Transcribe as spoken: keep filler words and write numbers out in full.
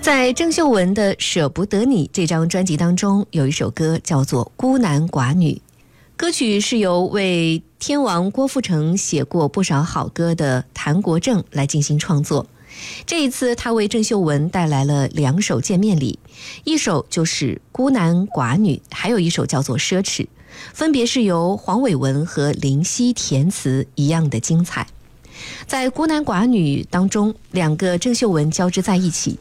在郑秀文的《舍不得你》这张专辑当中，有一首歌叫做《孤男寡女》，歌曲是由为天王郭富城写过不少好歌的谭国正来进行创作。这一次他为郑秀文带来了两首见面礼，一首就是《孤男寡女》，还有一首叫做《奢侈》，分别是由黄伟文和林夕填词，一样的精彩。在《孤男寡女》当中，两个郑秀文交织在一起，